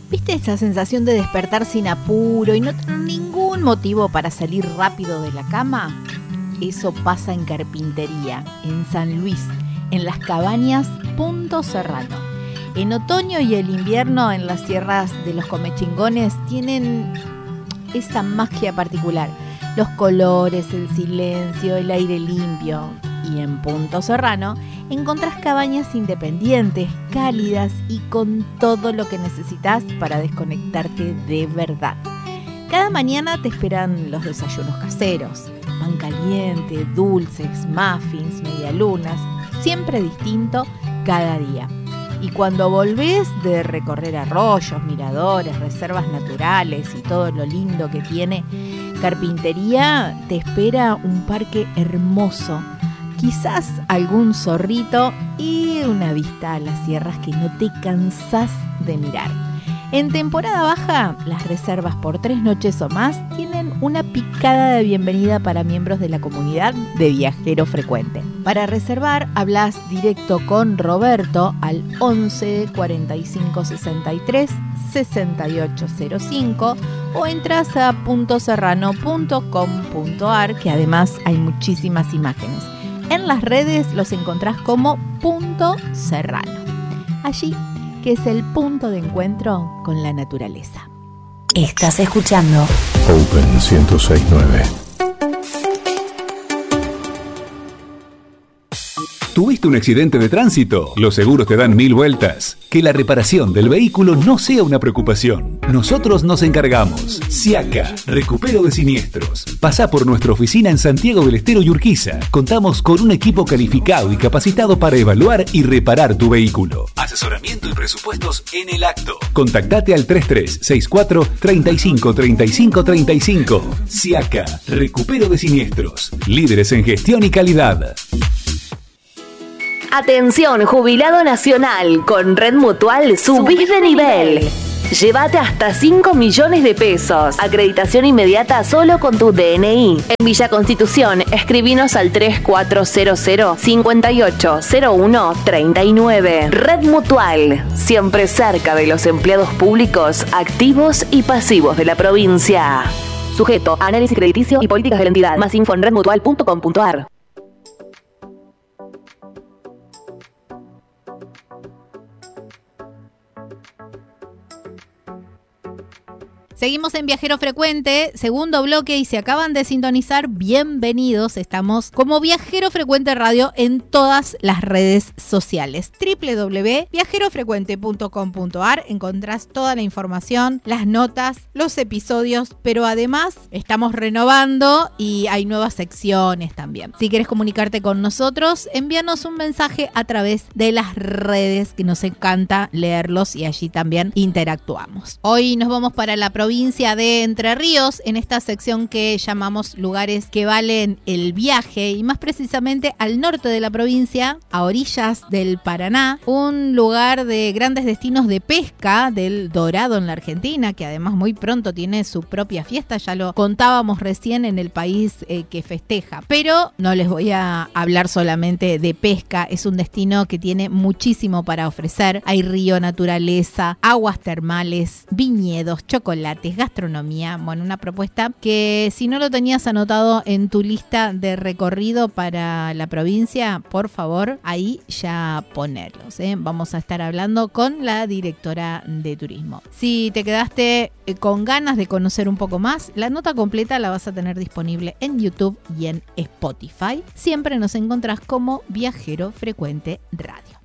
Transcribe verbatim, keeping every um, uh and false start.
¿Viste esa sensación de despertar sin apuro y no tener ningún motivo para salir rápido de la cama? Eso pasa en Carpintería, en San Luis, en las cabañas Punto Serrano. En otoño y el invierno en las sierras de los Comechingones tienen esa magia particular. Los colores, el silencio, el aire limpio. Y en Punto Serrano encontrás cabañas independientes, cálidas y con todo lo que necesitas para desconectarte de verdad. Cada mañana te esperan los desayunos caseros, pan caliente, dulces, muffins, medialunas, siempre distinto cada día. Y cuando volvés de recorrer arroyos, miradores, reservas naturales y todo lo lindo que tiene Carpintería, te espera un parque hermoso, quizás algún zorrito y una vista a las sierras que no te cansás de mirar. En temporada baja, las reservas por tres noches o más tienen una picada de bienvenida para miembros de la comunidad de Viajero Frecuente. Para reservar, hablas directo con Roberto al once cuarenta y cinco sesenta y tres sesenta y ocho cero cinco o entras a punto serrano punto com punto a r, que además hay muchísimas imágenes. En las redes los encontrás como Punto Serrano. Allí, que es el punto de encuentro con la naturaleza. Estás escuchando Open ciento seis punto nueve. ¿Tuviste un accidente de tránsito? Los seguros te dan mil vueltas. Que la reparación del vehículo no sea una preocupación. Nosotros nos encargamos. Siaca, recupero de siniestros. Pasá por nuestra oficina en Santiago del Estero y Urquiza. Contamos con un equipo calificado y capacitado para evaluar y reparar tu vehículo. Asesoramiento y presupuestos en el acto. Contactate al treinta y tres sesenta y cuatro treinta y cinco treinta y cinco treinta y cinco. Siaca, recupero de siniestros. Líderes en gestión y calidad. Atención, jubilado nacional, con Red Mutual subís de nivel. Llévate hasta cinco millones de pesos. Acreditación inmediata solo con tu D N I. En Villa Constitución, escribinos al tres cuatro cero cero cinco ocho cero uno tres nueve. Red Mutual, siempre cerca de los empleados públicos, activos y pasivos de la provincia. Sujeto a análisis crediticio y políticas de la entidad. Más info en red mutual punto com punto a r. Seguimos en Viajero Frecuente, segundo bloque, y si acaban de sintonizar, bienvenidos. Estamos como Viajero Frecuente Radio en todas las redes sociales. doble u doble u doble u punto viajero frecuente punto com punto a r. Encontrás toda la información, las notas, los episodios, pero además estamos renovando y hay nuevas secciones también. Si quieres comunicarte con nosotros, envíanos un mensaje a través de las redes, que nos encanta leerlos y allí también interactuamos. Hoy nos vamos para la provincia provincia de Entre Ríos, en esta sección que llamamos lugares que valen el viaje, y más precisamente al norte de la provincia, a orillas del Paraná, un lugar de grandes destinos de pesca del dorado en la Argentina, que además muy pronto tiene su propia fiesta, ya lo contábamos recién, en el país eh, que festeja. Pero no les voy a hablar solamente de pesca, es un destino que tiene muchísimo para ofrecer. Hay río, naturaleza, aguas termales, viñedos, chocolate, gastronomía. Bueno, una propuesta que si no lo tenías anotado en tu lista de recorrido para la provincia, por favor, ahí ya ponerlos, ¿eh? Vamos a estar hablando con la directora de turismo. Si te quedaste con ganas de conocer un poco más, la nota completa la vas a tener disponible en YouTube y en Spotify. Siempre nos encontrás como Viajero Frecuente Radio.